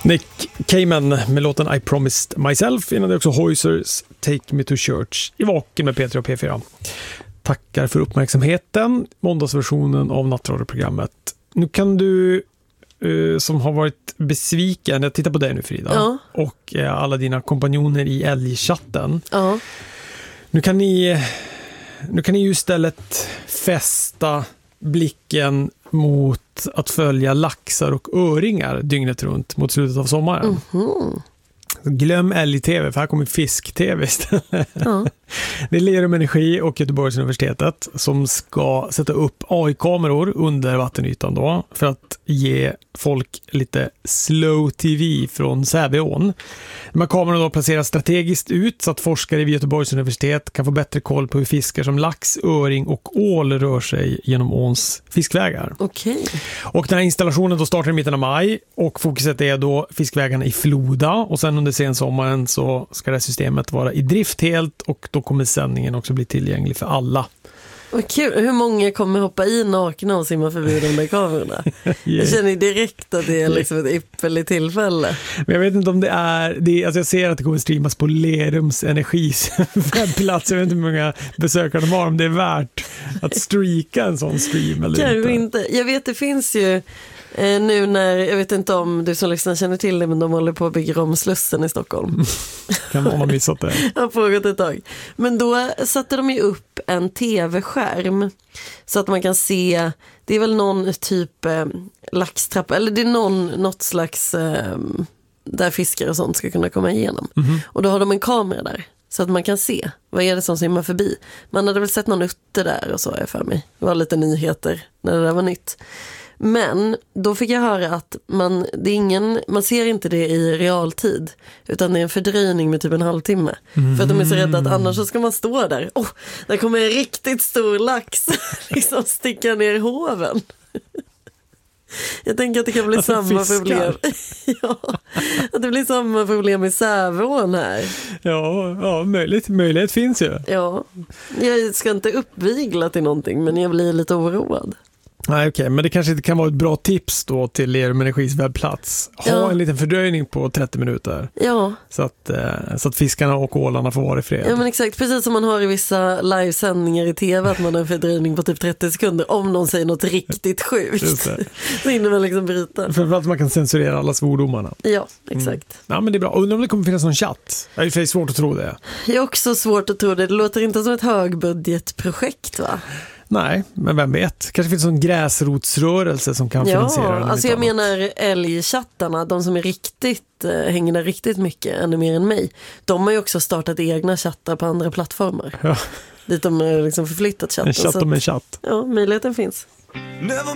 Nick Cayman med låten I Promised Myself. Innan det också Hoysers Take Me to Church i Vaken med P3 och P4. Tackar för uppmärksamheten. Måndagsversionen av nattradioprogrammet. Nu kan du som har varit besviken, jag tittar på dig nu Frida, och alla dina kompanjoner i älgchatten. Nu kan ni ju istället fästa blicken mot att följa laxar och öringar dygnet runt mot slutet av sommaren. Glöm älg-tv, för här kommer fisk-tv istället. Det är Lerum Energi och Göteborgs universitetet som ska sätta upp AI-kameror under vattenytan då, för att ge folk lite slow tv från Säveån. De här kamerorna då placeras strategiskt ut så att forskare vid Göteborgs universitet kan få bättre koll på hur fiskar som lax, öring och ål rör sig genom åns fiskvägar. Och den här installationen då startar i mitten av maj, och fokuset är då fiskvägarna i Floda, och sen under sensommaren så ska det här systemet vara i drift helt, och då kommer sändningen också bli tillgänglig för alla. Vad kul. Hur många kommer hoppa i nakna och simma förbi de där kamerorna? Jag känner direkt att det är liksom ett ypperligt tillfälle. Men jag vet inte om det är alltså jag ser att det kommer streamas på Lerums Energis webbplats. Jag vet inte hur många besökare de har, om det är värt att streaka en sån stream eller kanske inte. Jag vet, det finns ju nu när, jag vet inte om du som lyssnar känner till det, men de håller på att bygga om Slussen i Stockholm. Kan man ha missat det? Det har pågått ett tag. Men då satte de ju upp en tv-skärm så att man kan se, det är väl någon typ laxtrappa, eller det är något slags där fiskar och sånt ska kunna komma igenom. Och då har de en kamera där så att man kan se vad är det som simmar förbi. Man hade väl sett någon utte där och så, är för mig. Det var lite nyheter när det där var nytt. Men då fick jag höra att man ser inte det i realtid, utan det är en fördröjning med typ en halvtimme. För att de är så rädda att annars så ska man stå där. Där kommer en riktigt stor lax liksom sticka ner i hoven. Jag tänker att det kan bli samma problem. Att det blir samma problem i Säveån här. Ja, möjlighet finns ju. Ja, jag ska inte uppvigla till någonting, men jag blir lite oroad. Nej, okej, men det kanske inte kan vara ett bra tips då till Lerum Energis webbplats. Ha en liten fördröjning på 30 minuter. Ja. Så att fiskarna och ålarna får vara i fred. Ja, men exakt. Precis som man har i vissa livesändningar i tv, att man har en fördröjning på typ 30 sekunder om någon säger något riktigt sjukt. Så hinner man liksom bryta. För att man kan censurera alla svordomarna. Ja, exakt. Ja, men det är bra. Undrar om det kommer finnas någon chatt. Det är svårt att tro det. Det är också svårt att tro det. Det låter inte som ett högbudgetprojekt, va? Nej, men vem vet? Kanske finns en gräsrotsrörelse som kan finansiera den. Alltså jag menar älgchattarna, de som är hänger där riktigt mycket, ännu mer än mig. De har ju också startat egna chattar på andra plattformar. Ja. Dit de har liksom förflyttat chatten. En chatt om en chatt. Ja, möjligheten finns.